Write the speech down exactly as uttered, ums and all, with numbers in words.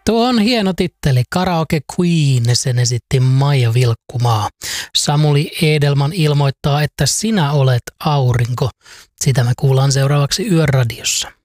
Tuo on hieno titteli. Karaoke Queen, sen esitti Maija Vilkkumaa. Samuli Edelman ilmoittaa, että sinä olet aurinko. Sitä me kuullaan seuraavaksi Yöradiossa.